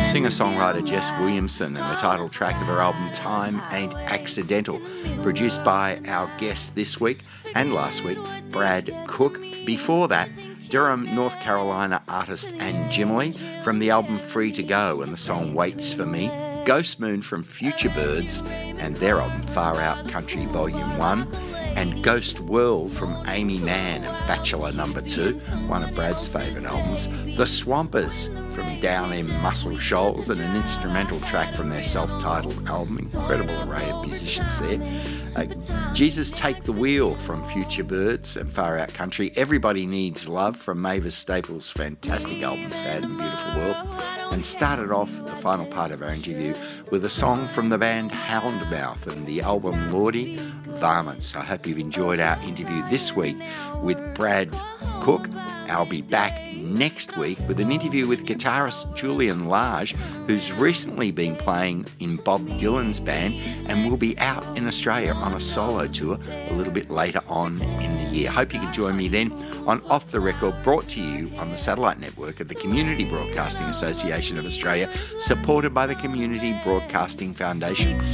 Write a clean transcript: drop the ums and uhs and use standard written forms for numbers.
Singer-songwriter Jess Williamson and the title track of her album Time Ain't Accidental, produced by our guest this week and last week, Brad Cook. Before that, Durham, North Carolina artist Anne Jimley from the album Free to Go and the song Waits for Me, Ghost Moon from Future Birds and their album Far Out Country Volume 1, and Ghost World from Amy Mann and Bachelor No. 2, one of Brad's favourite albums, The Swampers from Down in Muscle Shoals and an instrumental track from their self-titled album, incredible array of musicians there, Jesus Take the Wheel from Future Birds and Far Out Country, Everybody Needs Love from Mavis Staples' fantastic album Sad and Beautiful World, and started off the final part of our interview with a song from the band Houndmouth and the album Lordy Varmints. I hope you've enjoyed our interview this week with Brad Cook. I'll be back next week with an interview with guitarist Julian Lage, who's recently been playing in Bob Dylan's band and will be out in Australia on a solo tour a little bit later on in the year. Hope you can join me then on Off the Record, brought to you on the satellite network of the Community Broadcasting Association of Australia, supported by the Community Broadcasting Foundation.